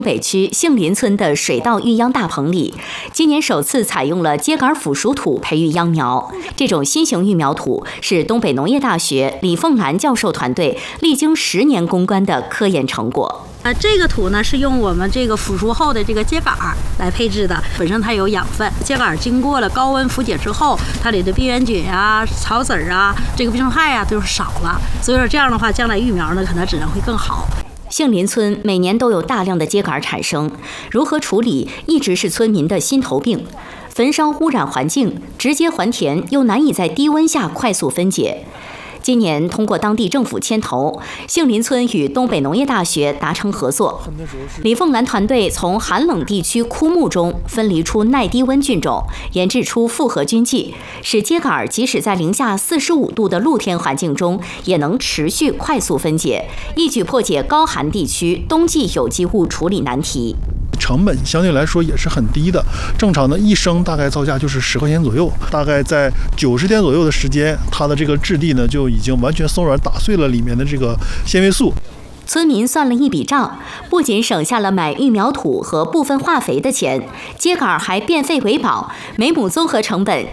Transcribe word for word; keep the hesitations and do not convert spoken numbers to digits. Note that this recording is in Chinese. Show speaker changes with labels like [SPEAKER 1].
[SPEAKER 1] 北区杏林村的水稻育秧大棚里，今年首次采用了秸秆腐熟土培育秧苗。这种新型育苗土是东北农业大学李凤兰教授团队历经十年攻关的科研成果。
[SPEAKER 2] 呃，这个土呢是用我们这个腐熟后的这个秸秆来配置的，本身它有养分，秸秆经过了高温腐解之后，它里的病原菌啊、草籽啊、这个病虫害啊都是少了，所以说这样的话，将来育苗呢可能质量会更好。
[SPEAKER 1] 杏林村每年都有大量的秸秆产生，如何处理一直是村民的心头病。焚烧污染环境，直接还田又难以在低温下快速分解。今年通过当地政府牵头，杏林村与东北农业大学达成合作。李凤兰团队从寒冷地区枯木中分离出耐低温菌种，研制出复合菌剂，使秸秆即使在零下四十五度的露天环境中，也能持续快速分解，一举破解高寒地区冬季有机物处理难题。
[SPEAKER 3] 成本相对来说也是很低的，正常的一升大概造价就是十块钱左右，大概在九十天左右的时间，它的这个质地呢就已经完全松软，打碎了里面的这个纤维素。
[SPEAKER 1] 村民算了一笔账，不仅省下了买育苗土和部分化肥的钱，秸秆还变废为宝，每亩综合成本